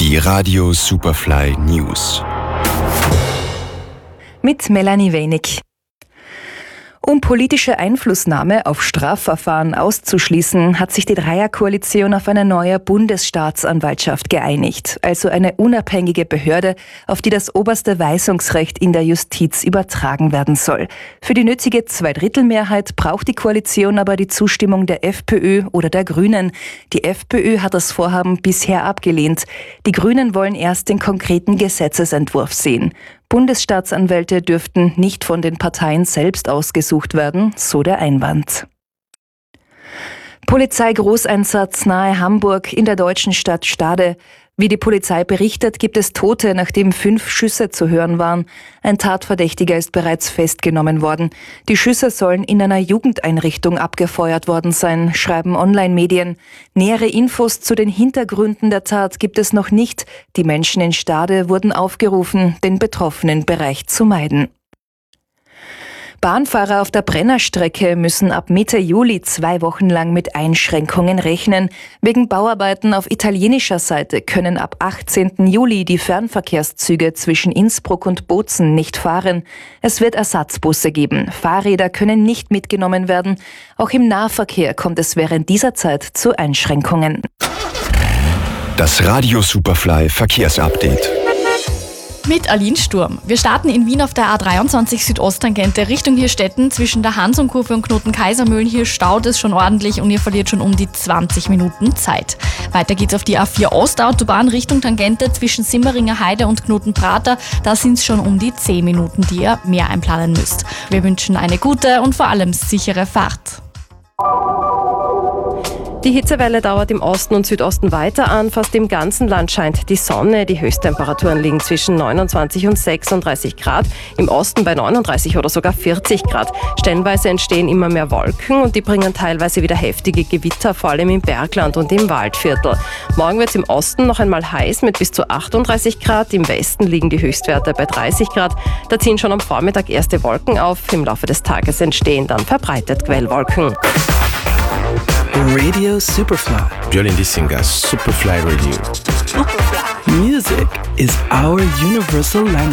Die Radio Superfly News. Mit Melanie Wenig. Um politische Einflussnahme auf Strafverfahren auszuschließen, hat sich die Dreierkoalition auf eine neue Bundesstaatsanwaltschaft geeinigt, also eine unabhängige Behörde, auf die das oberste Weisungsrecht in der Justiz übertragen werden soll. Für die nötige Zweidrittelmehrheit braucht die Koalition aber die Zustimmung der FPÖ oder der Grünen. Die FPÖ hat das Vorhaben bisher abgelehnt. Die Grünen wollen erst den konkreten Gesetzesentwurf sehen. Bundesstaatsanwälte dürften nicht von den Parteien selbst ausgesucht werden, so der Einwand. Polizeigroßeinsatz nahe Hamburg in der deutschen Stadt Stade. Wie die Polizei berichtet, gibt es Tote, nachdem 5 Schüsse zu hören waren. Ein Tatverdächtiger ist bereits festgenommen worden. Die Schüsse sollen in einer Jugendeinrichtung abgefeuert worden sein, schreiben Online-Medien. Nähere Infos zu den Hintergründen der Tat gibt es noch nicht. Die Menschen in Stade wurden aufgerufen, den betroffenen Bereich zu meiden. Bahnfahrer auf der Brennerstrecke müssen ab Mitte Juli 2 Wochen lang mit Einschränkungen rechnen. Wegen Bauarbeiten auf italienischer Seite können ab 18. Juli die Fernverkehrszüge zwischen Innsbruck und Bozen nicht fahren. Es wird Ersatzbusse geben. Fahrräder können nicht mitgenommen werden. Auch im Nahverkehr kommt es während dieser Zeit zu Einschränkungen. Das Radio Superfly Verkehrsupdate. Mit Aline Sturm. Wir starten in Wien auf der A23 Südosttangente Richtung Hirstetten. Zwischen der Hansumkurve und Knoten Kaisermühlen. Hier staut es schon ordentlich und ihr verliert schon um die 20 Minuten Zeit. Weiter geht's auf die A4 Ostautobahn Richtung Tangente zwischen Simmeringer Heide und Knoten Prater. Da sind es schon um die 10 Minuten, die ihr mehr einplanen müsst. Wir wünschen eine gute und vor allem sichere Fahrt. Die Hitzewelle dauert im Osten und Südosten weiter an. Fast im ganzen Land scheint die Sonne. Die Höchsttemperaturen liegen zwischen 29 und 36 Grad. Im Osten bei 39 oder sogar 40 Grad. Stellenweise entstehen immer mehr Wolken und die bringen teilweise wieder heftige Gewitter, vor allem im Bergland und im Waldviertel. Morgen wird es im Osten noch einmal heiß mit bis zu 38 Grad. Im Westen liegen die Höchstwerte bei 30 Grad. Da ziehen schon am Vormittag erste Wolken auf. Im Laufe des Tages entstehen dann verbreitet Quellwolken. Radio Superfly. Jolene Dissinga, Superfly Radio. Music is our universal language.